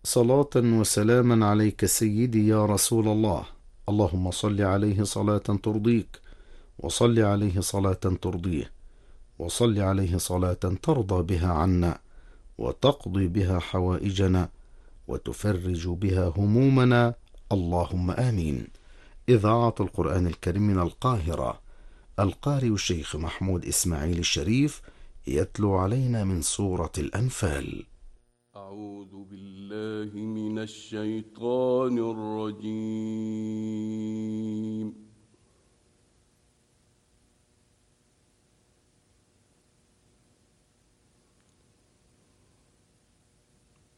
صلاة وسلاما عليك سيدي يا رسول الله. اللهم صل عليه صلاة ترضيك، وصل عليه صلاة ترضيه، وصل عليه صلاة ترضى بها عنا، وتقضي بها حوائجنا، وتفرج بها همومنا. اللهم آمين. إذاعة القرآن الكريم من القاهرة، القارئ الشيخ محمود إسماعيل الشريف يتلو علينا من سورة الأنفال. أعوذ بالله من الشيطان الرجيم.